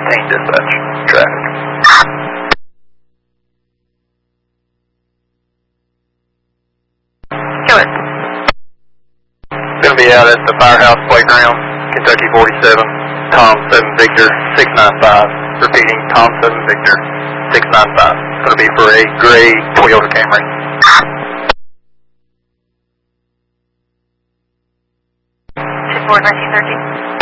19 dispatch, traffic. Show it. Going to be out at the Firehouse Playground, Kentucky 47, Tom 7 Victor 695. Repeating, Tom 7 Victor 695. Going to be for a gray Toyota Camry. 64 1913.